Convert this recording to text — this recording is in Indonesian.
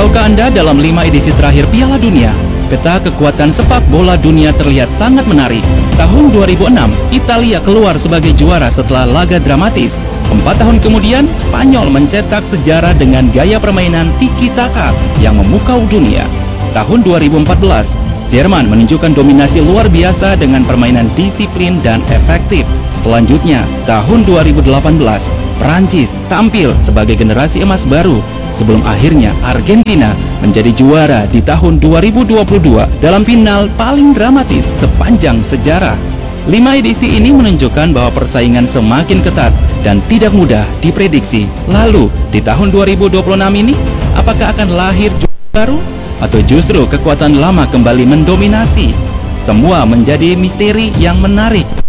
Tahukah Anda, dalam 5 edisi terakhir Piala Dunia, peta kekuatan sepak bola dunia terlihat sangat menarik. Tahun 2006, Italia keluar sebagai juara setelah laga dramatis. 4 tahun kemudian, Spanyol mencetak sejarah dengan gaya permainan tiki-taka yang memukau dunia. Tahun 2014, Jerman menunjukkan dominasi luar biasa dengan permainan disiplin dan efektif. Selanjutnya, tahun 2018, Prancis tampil sebagai generasi emas baru sebelum akhirnya Argentina menjadi juara di tahun 2022 dalam final paling dramatis sepanjang sejarah. 5 edisi ini menunjukkan bahwa persaingan semakin ketat dan tidak mudah diprediksi. Lalu, di tahun 2026 ini, apakah akan lahir juara baru? Atau justru kekuatan lama kembali mendominasi? Semua menjadi misteri yang menarik.